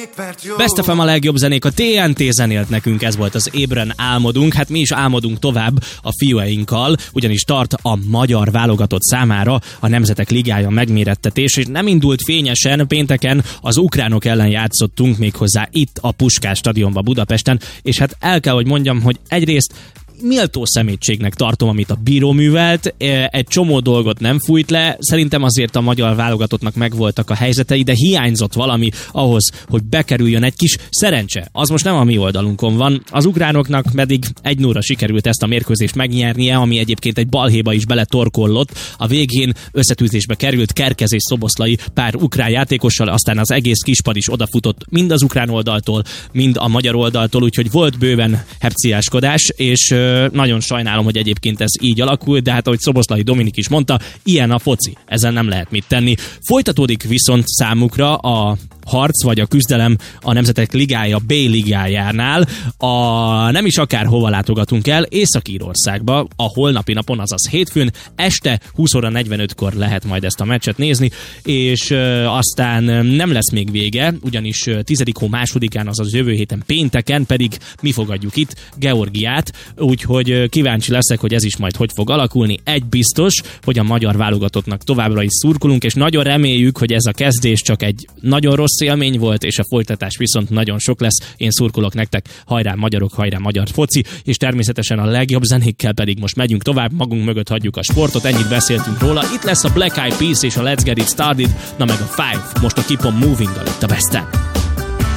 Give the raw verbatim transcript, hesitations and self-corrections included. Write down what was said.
Best ef em a legjobb zenék, a té en té zenélt nekünk, ez volt az Ébren álmodunk. Hát mi is álmodunk tovább a fiúinkkal, ugyanis tart a magyar válogatott számára a Nemzetek Ligája megmérettetés, és nem indult fényesen. Pénteken az ukránok ellen játszottunk, méghozzá itt a Puskás stadionban Budapesten, és hát el kell, hogy mondjam, hogy egyrészt méltó szemétségnek tartom, amit a bíró művelt, egy csomó dolgot nem fújt le, szerintem azért a magyar válogatottnak megvoltak a helyzetei, de hiányzott valami ahhoz, hogy bekerüljön egy kis szerencse. Az most nem a mi oldalunkon van, az ukránoknak pedig egy nullra sikerült ezt a mérkőzést megnyernie, ami egyébként egy balhéba is beletorkollott. A végén összetűzésbe került Kerkez és Szoboszlai pár ukrán játékossal, aztán az egész kispad is odafutott mind az ukrán oldaltól, mind a magyar oldaltól, úgyhogy volt bőven hepciáskodás, és nagyon sajnálom, hogy egyébként ez így alakult, de hát ahogy Szoboszlai Dominik is mondta, ilyen a foci, ezen nem lehet mit tenni. Folytatódik viszont számukra a harc vagy a küzdelem a Nemzetek Ligája B ligájánál. A nem is akárhova látogatunk el, Észak-Írországba, a holnapi napon, azaz hétfőn, este húsz óra negyvenötkor lehet majd ezt a meccset nézni, és ö, aztán nem lesz még vége, ugyanis tizedik hó másodikán, azaz jövő héten pénteken pedig mi fogadjuk itt Georgiát, úgyhogy kíváncsi leszek, hogy ez is majd hogy fog alakulni. Egy biztos, hogy a magyar válogatottnak továbbra is szurkolunk, és nagyon reméljük, hogy ez a kezdés csak egy nagyon rossz élmény volt, és a folytatás viszont nagyon sok lesz. Én szurkolok nektek, hajrá magyarok, hajrá magyar foci, és természetesen a legjobb zenékkel pedig most megyünk tovább, magunk mögött hagyjuk a sportot, ennyit beszéltünk róla. Itt lesz a Black Eyed Peas és a Let's Get It Started, na meg a Five, most a Keep on Moving-gal itt a Besten.